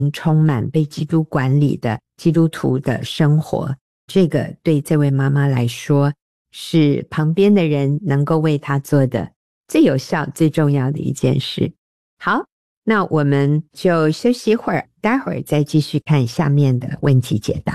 充满被基督管理的基督徒的生活，这个对这位妈妈来说是旁边的人能够为她做的最有效最重要的一件事。好，那我们就休息一会儿，待会儿再继续看下面的问题解答。